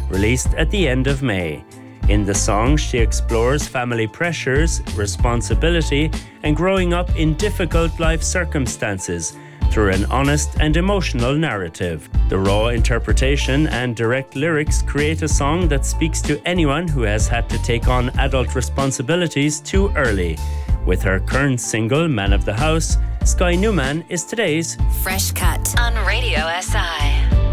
released at the end of May. In the song, she explores family pressures, responsibility, and growing up in difficult life circumstances through an honest and emotional narrative. The raw interpretation and direct lyrics create a song that speaks to anyone who has had to take on adult responsibilities too early. With her current single, Man of the House, Sky Newman is today's Fresh Cut on Radio SI.